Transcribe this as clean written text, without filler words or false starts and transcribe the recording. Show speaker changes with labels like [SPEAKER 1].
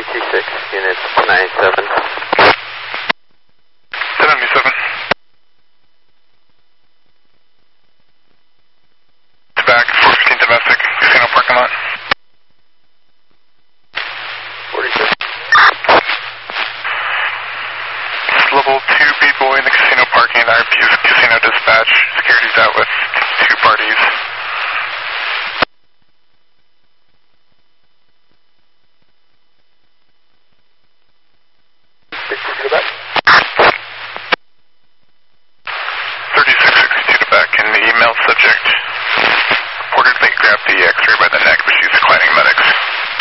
[SPEAKER 1] 226, units 97.
[SPEAKER 2] 77. Back, 415 domestic, casino parking lot.
[SPEAKER 1] 46.
[SPEAKER 2] Level 2 people in the casino parking, RP's casino dispatch, security's out with